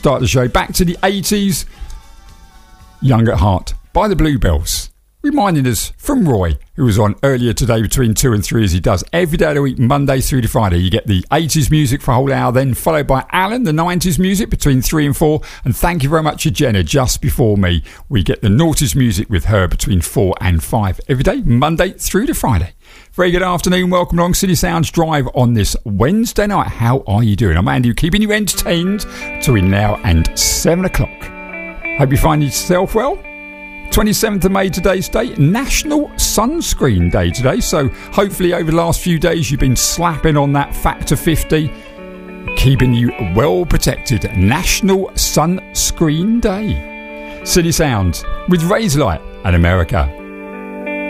start the show. Back to the 80s. Young at Heart by the Bluebells. Reminding us from Roy, who was on earlier today between 2 and 3, as he does every day of the week, Monday through to Friday. You get the 80s music for a whole hour, then followed by Alan, the 90s music between 3 and 4. And thank you very much to Jenna just before me. We get the noughties music with her between 4 and 5 every day, Monday through to Friday. Very good afternoon. Welcome along City Sounds Drive on this Wednesday night. How are you doing? I'm Andy, keeping you entertained between now and 7 o'clock. Hope you find yourself well. 27th of May today's date, National Sunscreen Day today, so hopefully over the last few days you've been slapping on that factor 50, keeping you well protected. National Sunscreen Day. City Sound with Razorlight and America.